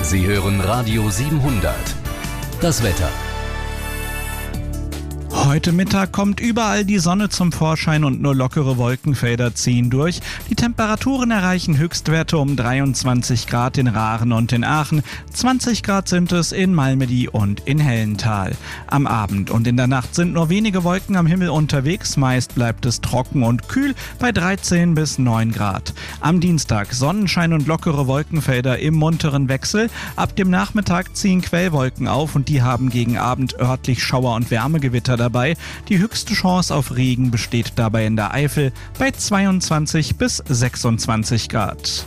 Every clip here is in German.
Sie hören Radio 700. Das Wetter. Heute Mittag kommt überall die Sonne zum Vorschein und nur lockere Wolkenfelder ziehen durch. Die Temperaturen erreichen Höchstwerte um 23 Grad in Raaren und in Aachen. 20 Grad sind es in Malmedy und in Hellental. Am Abend und in der Nacht sind nur wenige Wolken am Himmel unterwegs. Meist bleibt es trocken und kühl bei 13 bis 9 Grad. Am Dienstag Sonnenschein und lockere Wolkenfelder im munteren Wechsel. Ab dem Nachmittag ziehen Quellwolken auf und die haben gegen Abend örtlich Schauer- und Wärmegewitter dabei. Die höchste Chance auf Regen besteht dabei in der Eifel bei 22 bis 26 Grad.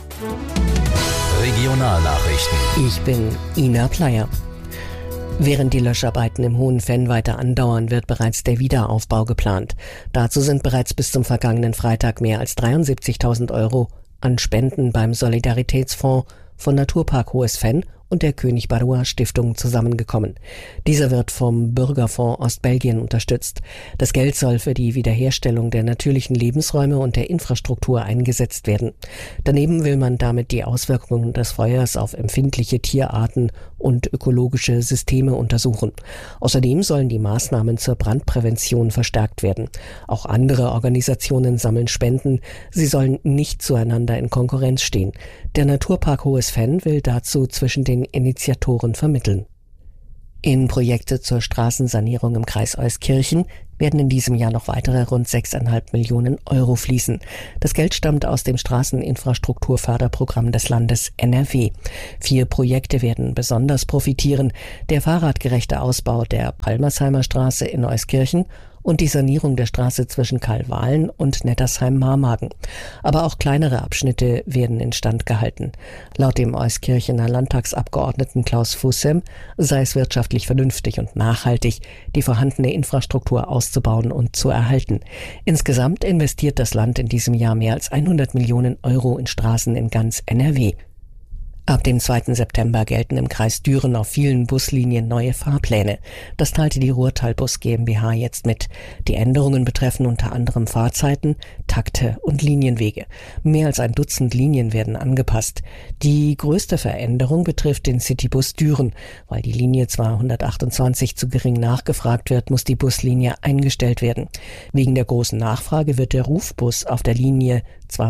Regionalnachrichten. Ich bin Ina Pleyer. Während die Löscharbeiten im Hohen Venn weiter andauern, wird bereits der Wiederaufbau geplant. Dazu sind bereits bis zum vergangenen Freitag mehr als 73.000 Euro an Spenden beim Solidaritätsfonds von Naturpark Hohes Venn und der König Baroua Stiftung zusammengekommen. Dieser wird vom Bürgerfonds Ostbelgien unterstützt. Das Geld soll für die Wiederherstellung der natürlichen Lebensräume und der Infrastruktur eingesetzt werden. Daneben will man damit die Auswirkungen des Feuers auf empfindliche Tierarten und ökologische Systeme untersuchen. Außerdem sollen die Maßnahmen zur Brandprävention verstärkt werden. Auch andere Organisationen sammeln Spenden. Sie sollen nicht zueinander in Konkurrenz stehen. Der Naturpark Hohes Venn will dazu zwischen den Initiatoren vermitteln. In Projekte zur Straßensanierung im Kreis Euskirchen werden in diesem Jahr noch weitere rund 6,5 Millionen Euro fließen. Das Geld stammt aus dem Straßeninfrastrukturförderprogramm des Landes NRW. 4 Projekte werden besonders profitieren: der fahrradgerechte Ausbau der Palmersheimer Straße in Euskirchen und die Sanierung der Straße zwischen Kalwahlen und Nettersheim-Marmagen. Aber auch kleinere Abschnitte werden instand gehalten. Laut dem Euskirchener Landtagsabgeordneten Klaus Fussem sei es wirtschaftlich vernünftig und nachhaltig, die vorhandene Infrastruktur auszubauen und zu erhalten. Insgesamt investiert das Land in diesem Jahr mehr als 100 Millionen Euro in Straßen in ganz NRW. Ab dem 2. September gelten im Kreis Düren auf vielen Buslinien neue Fahrpläne. Das teilte die Ruhrtalbus GmbH jetzt mit. Die Änderungen betreffen unter anderem Fahrzeiten, Takte und Linienwege. Mehr als ein Dutzend Linien werden angepasst. Die größte Veränderung betrifft den Citybus Düren. Weil die Linie 228 zu gering nachgefragt wird, muss die Buslinie eingestellt werden. Wegen der großen Nachfrage wird der Rufbus auf der Linie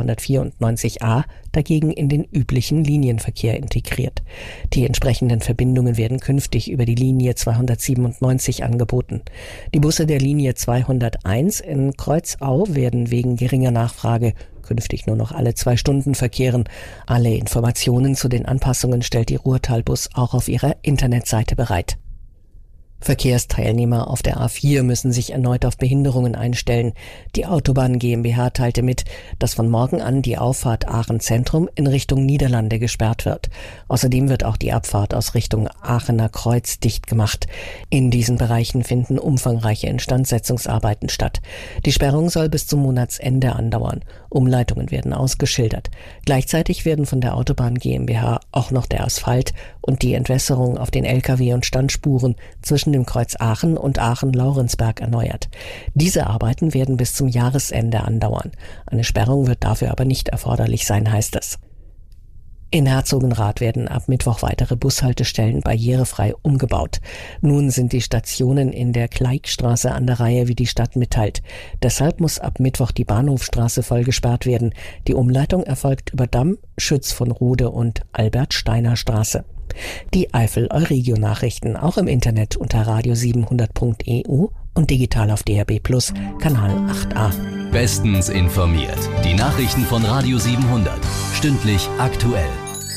294a dagegen in den üblichen Linienverkehr integriert. Die entsprechenden Verbindungen werden künftig über die Linie 297 angeboten. Die Busse der Linie 201 in Kreuzau werden wegen geringer Nachfrage künftig nur noch alle 2 Stunden verkehren. Alle Informationen zu den Anpassungen stellt die Ruhrtalbus auch auf ihrer Internetseite bereit. Verkehrsteilnehmer auf der A4 müssen sich erneut auf Behinderungen einstellen. Die Autobahn GmbH teilte mit, dass von morgen an die Auffahrt Aachen Zentrum in Richtung Niederlande gesperrt wird. Außerdem wird auch die Abfahrt aus Richtung Aachener Kreuz dicht gemacht. In diesen Bereichen finden umfangreiche Instandsetzungsarbeiten statt. Die Sperrung soll bis zum Monatsende andauern. Umleitungen werden ausgeschildert. Gleichzeitig werden von der Autobahn GmbH auch noch der Asphalt und die Entwässerung auf den Lkw- und Standspuren zwischen dem Kreuz Aachen und Aachen-Laurenzberg erneuert. Diese Arbeiten werden bis zum Jahresende andauern. Eine Sperrung wird dafür aber nicht erforderlich sein, heißt es. In Herzogenrath werden ab Mittwoch weitere Bushaltestellen barrierefrei umgebaut. Nun sind die Stationen in der Kleigstraße an der Reihe, wie die Stadt mitteilt. Deshalb muss ab Mittwoch die Bahnhofstraße voll gesperrt werden. Die Umleitung erfolgt über Damm, Schütz von Rode und Albert-Steiner-Straße. Die Eifel-Euregio-Nachrichten auch im Internet unter radio700.eu und digital auf DAB+ Kanal 8a. Bestens informiert. Die Nachrichten von Radio 700. Stündlich aktuell.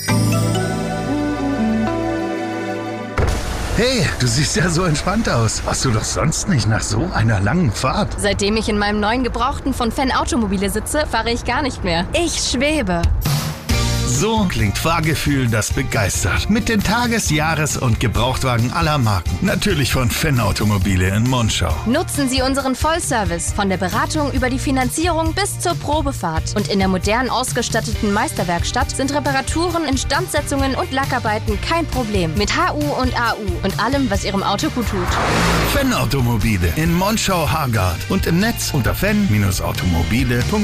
Hey, du siehst ja so entspannt aus. Warst du doch sonst nicht nach so einer langen Fahrt? Seitdem ich in meinem neuen Gebrauchten von Venn Automobile sitze, fahre ich gar nicht mehr. Ich schwebe. So klingt Fahrgefühl, das begeistert. Mit den Tages-, Jahres- und Gebrauchtwagen aller Marken. Natürlich von Venn Automobile in Monschau. Nutzen Sie unseren Vollservice von der Beratung über die Finanzierung bis zur Probefahrt. Und in der modern ausgestatteten Meisterwerkstatt sind Reparaturen, Instandsetzungen und Lackarbeiten kein Problem. Mit HU und AU und allem, was Ihrem Auto gut tut. Venn Automobile in Monschau-Hargard und im Netz unter venn-automobile.de.